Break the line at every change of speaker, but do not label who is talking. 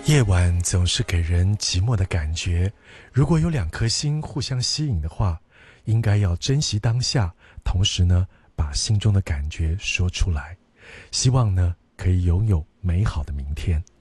夜晚总是给人寂寞的感觉，如果有两颗心互相吸引的话，应该要珍惜当下，同时呢，把心中的感觉说出来，希望呢，可以拥有美好的明天。